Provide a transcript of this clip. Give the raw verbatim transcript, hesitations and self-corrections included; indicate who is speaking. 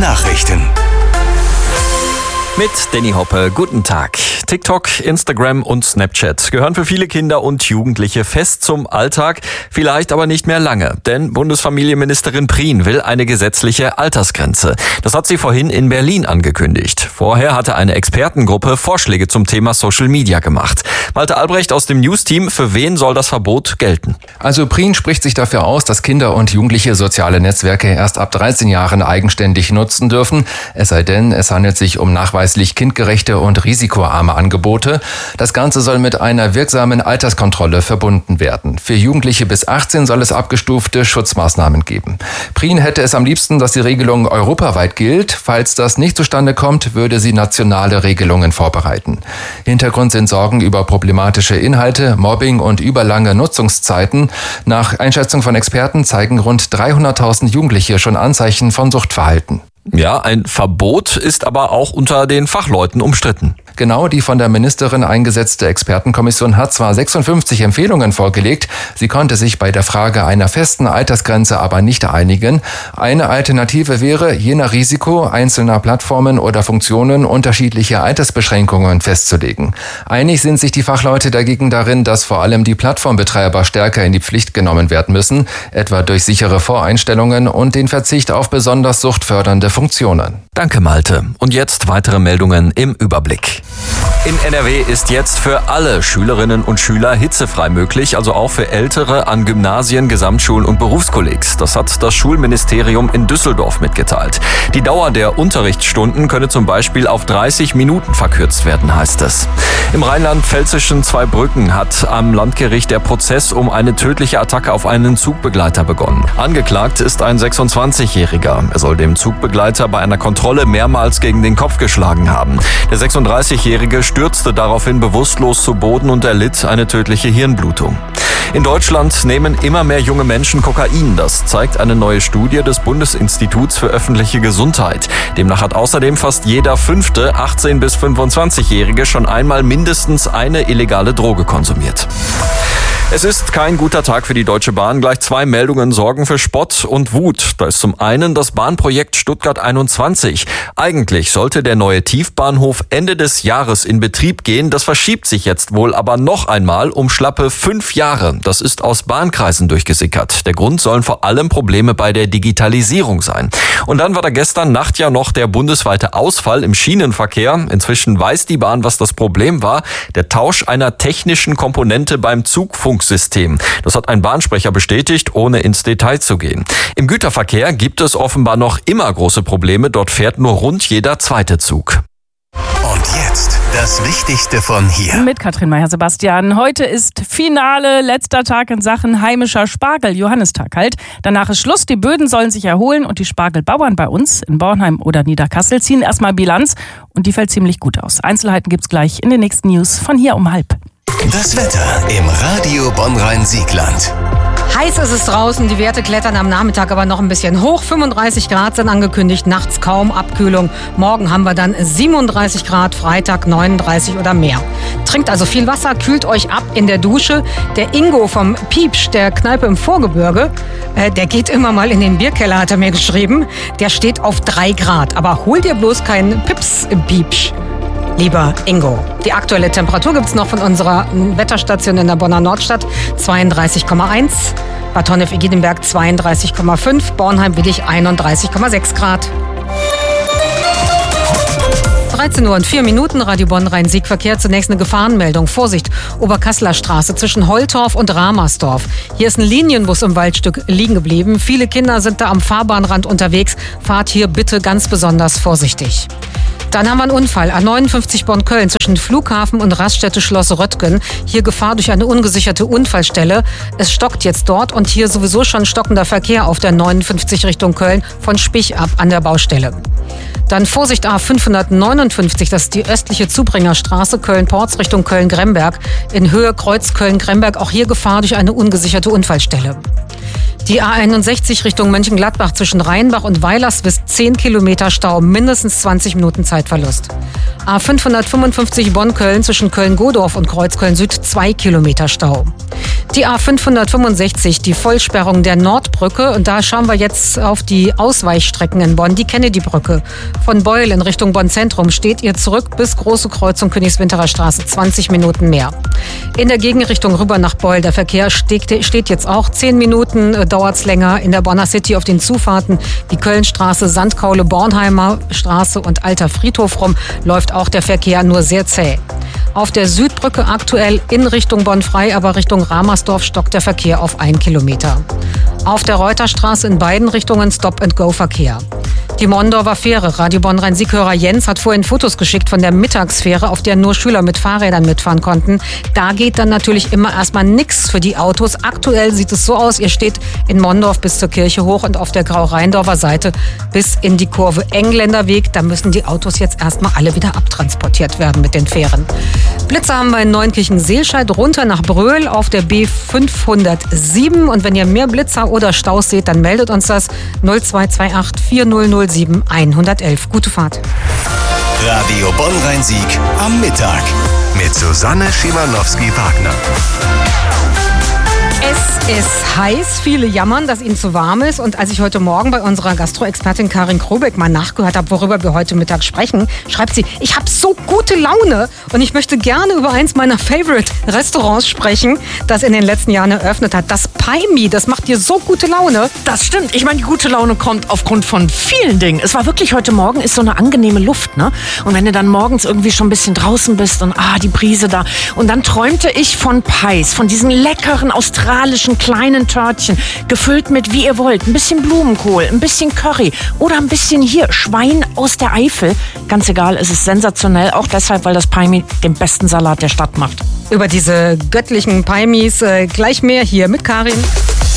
Speaker 1: Nachrichten.
Speaker 2: Mit Danny Hoppe, guten Tag. TikTok, Instagram und Snapchat gehören für viele Kinder und Jugendliche fest zum Alltag, vielleicht aber nicht mehr lange. Denn Bundesfamilienministerin Prien will eine gesetzliche Altersgrenze. Das hat sie vorhin in Berlin angekündigt. Vorher hatte eine Expertengruppe Vorschläge zum Thema Social Media gemacht. Malte Albrecht aus dem News-Team, für wen soll das Verbot gelten?
Speaker 3: Also Prien spricht sich dafür aus, dass Kinder und Jugendliche soziale Netzwerke erst ab dreizehn Jahren eigenständig nutzen dürfen. Es sei denn, es handelt sich um nachweislich kindgerechte und risikoarme Angebote. Das Ganze soll mit einer wirksamen Alterskontrolle verbunden werden. Für Jugendliche bis achtzehn soll es abgestufte Schutzmaßnahmen geben. Prien hätte es am liebsten, dass die Regelung europaweit gilt. Falls das nicht zustande kommt, würde sie nationale Regelungen vorbereiten. Hintergrund sind Sorgen über problematische Inhalte, Mobbing und überlange Nutzungszeiten. Nach Einschätzung von Experten zeigen rund dreihunderttausend Jugendliche schon Anzeichen von Suchtverhalten.
Speaker 2: Ja, ein Verbot ist aber auch unter den Fachleuten umstritten.
Speaker 3: Genau, die von der Ministerin eingesetzte Expertenkommission hat zwar sechsundfünfzig Empfehlungen vorgelegt, sie konnte sich bei der Frage einer festen Altersgrenze aber nicht einigen. Eine Alternative wäre, je nach Risiko einzelner Plattformen oder Funktionen unterschiedliche Altersbeschränkungen festzulegen. Einig sind sich die Fachleute dagegen darin, dass vor allem die Plattformbetreiber stärker in die Pflicht genommen werden müssen, etwa durch sichere Voreinstellungen und den Verzicht auf besonders suchtfördernde Funktionen.
Speaker 2: Danke, Malte. Und jetzt weitere Meldungen im Überblick. In N R W ist jetzt für alle Schülerinnen und Schüler hitzefrei möglich, also auch für Ältere an Gymnasien, Gesamtschulen und Berufskollegs. Das hat das Schulministerium in Düsseldorf mitgeteilt. Die Dauer der Unterrichtsstunden könne zum Beispiel auf dreißig Minuten verkürzt werden, heißt es. Im rheinland-pfälzischen Zweibrücken hat am Landgericht der Prozess um eine tödliche Attacke auf einen Zugbegleiter begonnen. Angeklagt ist ein sechsundzwanzigjähriger. Er soll dem Zugbegleiter bei einer Kontrolle mehrmals gegen den Kopf geschlagen haben. Der sechsunddreißigjährige stürzte daraufhin bewusstlos zu Boden und erlitt eine tödliche Hirnblutung. In Deutschland nehmen immer mehr junge Menschen Kokain. Das zeigt eine neue Studie des Bundesinstituts für öffentliche Gesundheit. Demnach hat außerdem fast jeder fünfte achtzehn- bis fünfundzwanzigjährige schon einmal mindestens eine illegale Droge konsumiert. Es ist kein guter Tag für die Deutsche Bahn. Gleich zwei Meldungen sorgen für Spott und Wut. Da ist zum einen das Bahnprojekt Stuttgart einundzwanzig. Eigentlich sollte der neue Tiefbahnhof Ende des Jahres in Betrieb gehen. Das verschiebt sich jetzt wohl aber noch einmal um schlappe fünf Jahre. Das ist aus Bahnkreisen durchgesickert. Der Grund sollen vor allem Probleme bei der Digitalisierung sein. Und dann war da gestern Nacht ja noch der bundesweite Ausfall im Schienenverkehr. Inzwischen weiß die Bahn, was das Problem war. Der Tausch einer technischen Komponente beim Zugfunksystem. Das hat ein Bahnsprecher bestätigt, ohne ins Detail zu gehen. Im Güterverkehr gibt es offenbar noch immer große Probleme. Dort fährt nur rund jeder zweite Zug.
Speaker 1: Und jetzt das Wichtigste von hier.
Speaker 4: Mit Katrin Meyer-Sebastian. Heute ist Finale, letzter Tag in Sachen heimischer Spargel, Johannistag halt. Danach ist Schluss, die Böden sollen sich erholen und die Spargelbauern bei uns in Bornheim oder Niederkassel ziehen erstmal Bilanz und die fällt ziemlich gut aus. Einzelheiten gibt's gleich in den nächsten News von hier um halb.
Speaker 1: Das Wetter im Radio Bonn-Rhein-Siegland.
Speaker 5: Heiß ist es draußen, die Werte klettern am Nachmittag aber noch ein bisschen hoch. fünfunddreißig Grad sind angekündigt, nachts kaum Abkühlung. Morgen haben wir dann siebenunddreißig Grad, Freitag neununddreißig oder mehr. Trinkt also viel Wasser, kühlt euch ab in der Dusche. Der Ingo vom Piepsch, der Kneipe im Vorgebirge, äh, der geht immer mal in den Bierkeller, hat er mir geschrieben. Der steht auf drei Grad, aber hol dir bloß keinen Pips im Piepsch. Lieber Ingo. Die aktuelle Temperatur gibt's noch von unserer Wetterstation in der Bonner Nordstadt, zweiunddreißig Komma eins. Bad Honnef-Egidinberg zweiunddreißig Komma fünf, Bornheim-Wittich einunddreißig Komma sechs Grad. dreizehn Uhr und vier Minuten, Radio Bonn-Rhein-Sieg-Verkehr. Zunächst eine Gefahrenmeldung. Vorsicht, Oberkasseler Straße zwischen Holtorf und Ramersdorf. Hier ist ein Linienbus im Waldstück liegen geblieben. Viele Kinder sind da am Fahrbahnrand unterwegs. Fahrt hier bitte ganz besonders vorsichtig. Dann haben wir einen Unfall. A neunundfünfzig Bonn-Köln zwischen Flughafen und Raststätte Schloss Röttgen. Hier Gefahr durch eine ungesicherte Unfallstelle. Es stockt jetzt dort und hier sowieso schon stockender Verkehr auf der neunundfünfzig Richtung Köln von Spich ab an der Baustelle. Dann Vorsicht A fünfhundertneunundfünfzig, das ist die östliche Zubringerstraße Köln-Porz Richtung Köln-Gremberg. In Höhe Kreuz Köln-Gremberg, auch hier Gefahr durch eine ungesicherte Unfallstelle. Die A einundsechzig Richtung Mönchengladbach zwischen Rheinbach und Weilerswist zehn Kilometer Stau, mindestens zwanzig Minuten Zeitverlust. A fünfhundertfünfundfünfzig Bonn-Köln zwischen Köln-Godorf und Kreuz Köln-Süd zwei Kilometer Stau. Die A fünfhundertfünfundsechzig, die Vollsperrung der Nordbrücke. Und da schauen wir jetzt auf die Ausweichstrecken in Bonn. Die Kennedy-Brücke. Von Beul in Richtung Bonn-Zentrum steht ihr zurück bis Große Kreuzung Königswinterer Straße. zwanzig Minuten mehr. In der Gegenrichtung rüber nach Beul. Der Verkehr steht, steht jetzt auch zehn Minuten, äh, dauert es länger. In der Bonner City auf den Zufahrten wie Kölnstraße, Sandkaule, Bornheimer Straße und Alter Friedhof rum läuft auch der Verkehr nur sehr zäh. Auf der Südbrücke aktuell in Richtung Bonn-Frei, aber Richtung Ramersdorf stockt der Verkehr auf ein Kilometer. Auf der Reuterstraße in beiden Richtungen Stop-and-Go-Verkehr. Die Mondorfer Fähre. Radio Bonn-Rhein-Sieg-Hörer Jens hat vorhin Fotos geschickt von der Mittagsfähre, auf der nur Schüler mit Fahrrädern mitfahren konnten. Da geht dann natürlich immer erstmal nichts für die Autos. Aktuell sieht es so aus, ihr steht in Mondorf bis zur Kirche hoch und auf der Grau-Rheindorfer Seite bis in die Kurve Engländerweg. Da müssen die Autos jetzt erstmal alle wieder abtransportiert werden mit den Fähren. Blitzer haben wir in Neunkirchen-Seelscheid, runter nach Bröl auf der B fünfhundertsieben. Und wenn ihr mehr Blitzer oder Staus seht, dann meldet uns das null zwei zwei acht vier null null sieben eins eins eins. Gute Fahrt.
Speaker 1: Radio Bonn-Rhein-Sieg am Mittag mit Susanne Schimanowski-Wagner.
Speaker 5: Es ist heiß, viele jammern, dass ihnen zu warm ist. Und als ich heute Morgen bei unserer Gastroexpertin Karin Krobeck mal nachgehört habe, worüber wir heute Mittag sprechen, schreibt sie, ich habe so gute Laune und ich möchte gerne über eins meiner Favorite-Restaurants sprechen, das in den letzten Jahren eröffnet hat. Das Paimi, das macht dir so gute Laune.
Speaker 6: Das stimmt. Ich meine, die gute Laune kommt aufgrund von vielen Dingen. Es war wirklich heute Morgen, ist so eine angenehme Luft, ne? Und wenn du dann morgens irgendwie schon ein bisschen draußen bist und ah, die Brise da. Und dann träumte ich von Pies, von diesen leckeren australischen kleinen Törtchen, gefüllt mit, wie ihr wollt, ein bisschen Blumenkohl, ein bisschen Curry oder ein bisschen hier Schwein aus der Eifel. Ganz egal, es ist sensationell, auch deshalb, weil das Paimi den besten Salat der Stadt macht.
Speaker 5: Über diese göttlichen Paimis äh, gleich mehr hier mit Karin.